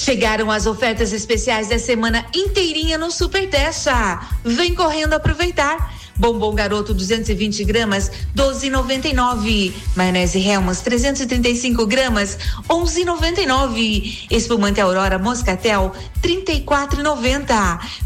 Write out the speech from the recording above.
Chegaram as ofertas especiais da semana inteirinha no Super Testa. Vem correndo aproveitar. Bombom Garoto 220 gramas, 12,99. Maionese Hellmann's 335 gramas, 11,99. Espumante Aurora Moscatel, 34,90.